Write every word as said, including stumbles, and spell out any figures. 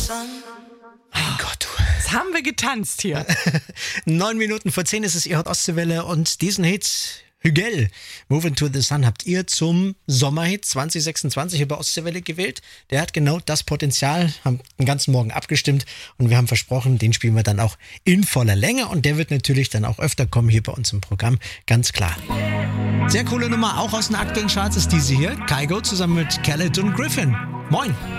Mein Gott, du. Jetzt haben wir getanzt hier. Neun Minuten vor zehn ist es, ihr hört Ostseewelle und diesen Hit, Hügel, Moving to the Sun, habt ihr zum Sommerhit zwanzig sechsundzwanzig über Ostseewelle gewählt. Der hat genau das Potenzial, haben den ganzen Morgen abgestimmt und wir haben versprochen, den spielen wir dann auch in voller Länge und der wird natürlich dann auch öfter kommen hier bei uns im Programm, ganz klar. Sehr coole Nummer, auch aus den aktuellen Charts ist diese hier, Kygo zusammen mit Khaled und Griffin. Moin!